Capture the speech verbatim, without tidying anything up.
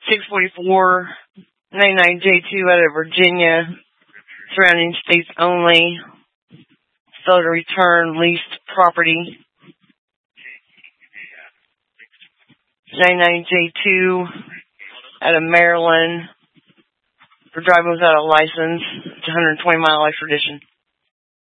six forty-four ninety-nine J two out of Virginia, surrounding states only. Failure to return leased property. ninety-nine J two out of Maryland for driving without a license. It's one hundred twenty mile extradition.